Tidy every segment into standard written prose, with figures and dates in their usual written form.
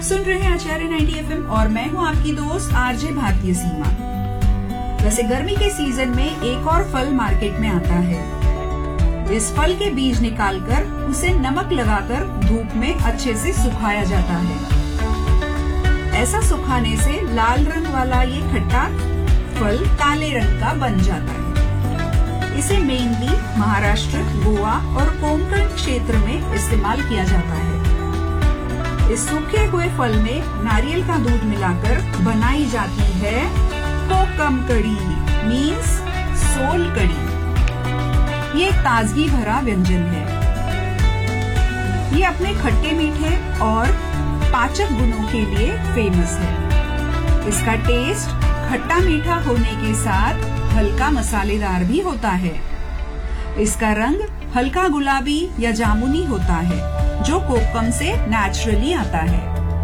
सुन रहे हैं आचार्य 90 FM और मैं हूं आपकी दोस्त आरजे भारतीय सीमा। वैसे गर्मी के सीजन में एक और फल मार्केट में आता है। इस फल के बीज निकालकर उसे नमक लगाकर धूप में अच्छे से सुखाया जाता है। ऐसा सुखाने से लाल रंग वाला ये खट्टा फल काले रंग का बन जाता है। इसे मेनली महाराष्ट्र, गोवा और कोंकण क्षेत्र में इस्तेमाल किया जाता है। इस सूखे हुए फल में नारियल का दूध मिलाकर बनाई जाती है कोकम कड़ी मीन्स सोल कड़ी। ये एक ताजगी भरा व्यंजन है। ये अपने खट्टे मीठे और पाचक गुणों के लिए फेमस है। इसका टेस्ट खट्टा मीठा होने के साथ हल्का मसालेदार भी होता है। इसका रंग हल्का गुलाबी या जामुनी होता है, जो कोकम से नेचुरली आता है।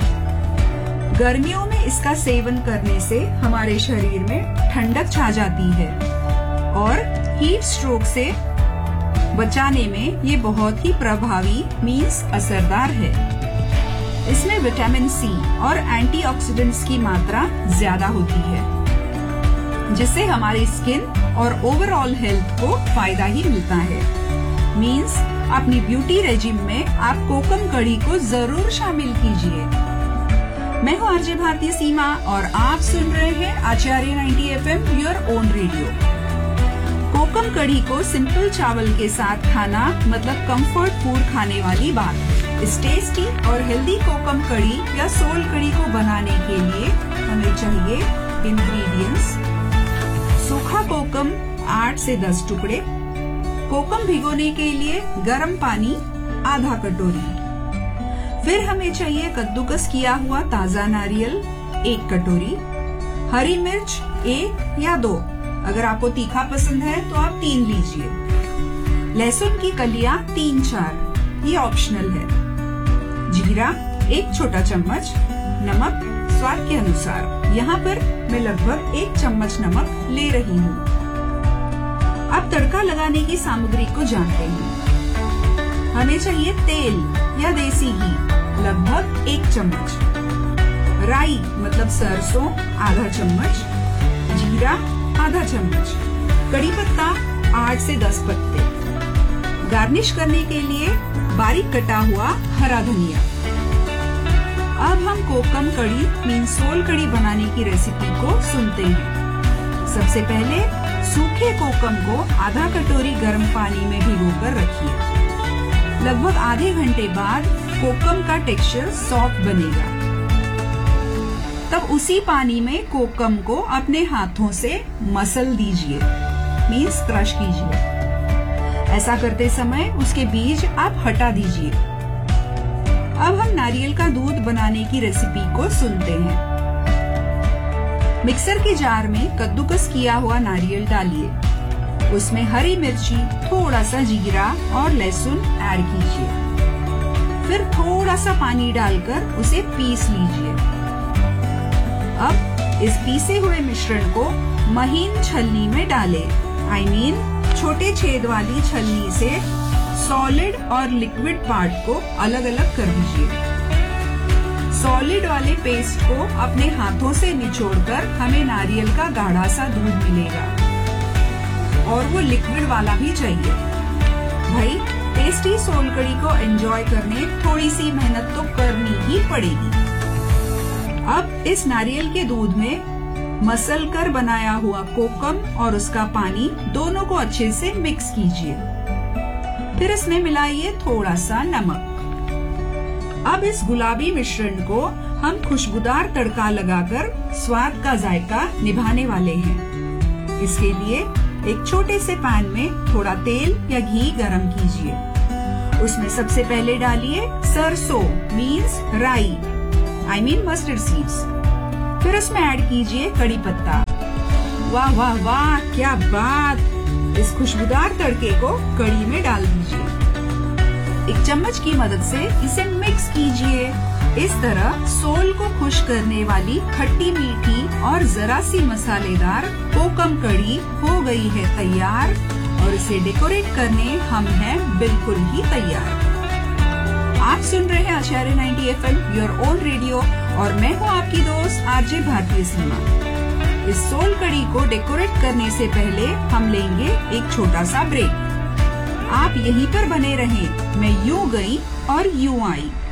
गर्मियों में इसका सेवन करने से हमारे शरीर में ठंडक छा जाती है और हीट स्ट्रोक से बचाने में ये बहुत ही प्रभावी मीन्स असरदार है। इसमें विटामिन सी और एंटीऑक्सीडेंट्स की मात्रा ज्यादा होती है, जिससे हमारी स्किन और ओवरऑल हेल्थ को फायदा ही मिलता है। मीन्स अपनी ब्यूटी रेजिम में आप कोकम कड़ी को जरूर शामिल कीजिए। मैं हूँ आरजे भारतीय सीमा और आप सुन रहे हैं आचार्य 90 FM योर ओन रेडियो। कोकम कड़ी को सिंपल चावल के साथ खाना मतलब कंफर्ट फूड खाने वाली बात है। इस टेस्टी और हेल्दी कोकम कड़ी या सोल कड़ी को बनाने के लिए हमें चाहिए इंग्रेडिएंट्स: सूखा कोकम 8 से 10 टुकड़े, कोकम भिगोने के लिए गर्म पानी आधा कटोरी, फिर हमें चाहिए कद्दूकस किया हुआ ताजा नारियल 1 कटोरी, हरी मिर्च 1 या 2, अगर आपको तीखा पसंद है तो आप 3 लीजिए, लहसुन की कलियां 3-4, ये ऑप्शनल है, जीरा 1 छोटा चम्मच, नमक स्वाद के अनुसार। यहाँ पर मैं लगभग 1 चम्मच नमक ले रही हूँ। अब तड़का लगाने की सामग्री को जानते हैं। हमें चाहिए तेल या देसी घी लगभग 1 चम्मच, राई मतलब सरसों आधा चम्मच, जीरा आधा चम्मच, कड़ी पत्ता 8 से 10 पत्ते, गार्निश करने के लिए बारीक कटा हुआ हरा धनिया। अब हम कोकम कड़ी मीन सोल कड़ी बनाने की रेसिपी को सुनते हैं। सबसे पहले सूखे कोकम को आधा कटोरी गर्म पानी में भिगोकर रखिए। लगभग आधे घंटे बाद कोकम का टेक्सचर सॉफ्ट बनेगा। तब उसी पानी में कोकम को अपने हाथों से मसल दीजिए मीन्स क्रश कीजिए। ऐसा करते समय उसके बीज आप हटा दीजिए। अब हम नारियल का दूध बनाने की रेसिपी को सुनते हैं। मिक्सर के जार में कद्दूकस किया हुआ नारियल डालिए। उसमें हरी मिर्ची, थोड़ा सा जीरा और लहसुन ऐड कीजिए। फिर थोड़ा सा पानी डालकर उसे पीस लीजिए। अब इस पीसे हुए मिश्रण को महीन छलनी में डालें। छोटे छेद वाली छलनी से सॉलिड और लिक्विड पार्ट को अलग अलग कर दीजिए। सॉलिड वाले पेस्ट को अपने हाथों से निचोड़कर हमें नारियल का गाढ़ा सा दूध मिलेगा और वो लिक्विड वाला भी चाहिए। भाई टेस्टी सोल कड़ी को एंजॉय करने थोड़ी सी मेहनत तो करनी ही पड़ेगी। अब इस नारियल के दूध में मसल कर बनाया हुआ कोकम और उसका पानी दोनों को अच्छे से मिक्स कीजिए। फिर इसमें मिलाइए थोड़ा सा नमक। अब इस गुलाबी मिश्रण को हम खुशबूदार तड़का लगाकर स्वाद का जायका निभाने वाले हैं। इसके लिए एक छोटे से पैन में थोड़ा तेल या घी गरम कीजिए। उसमें सबसे पहले डालिए सरसों मीन्स राई मस्टर्ड सीड्स। फिर उसमें ऐड कीजिए कड़ी पत्ता। वाह वाह वाह क्या बात! इस खुशबूदार तड़के को कड़ी में डाल दीजिए। एक चम्मच की मदद से इसे मिक्स कीजिए। इस तरह सोल को खुश करने वाली खट्टी मीठी और जरा सी मसालेदार कोकम कड़ी हो गई है तैयार और इसे डेकोरेट करने हम हैं बिल्कुल ही तैयार। आप सुन रहे हैं आचार्य 90 FM योर ओन रेडियो और मैं हूँ आपकी दोस्त आरजे भारतीय सीमा। इस सोल कड़ी को डेकोरेट करने से पहले हम लेंगे एक छोटा सा ब्रेक। आप यहीं पर बने रहें, मैं यूं गई और यूं आई।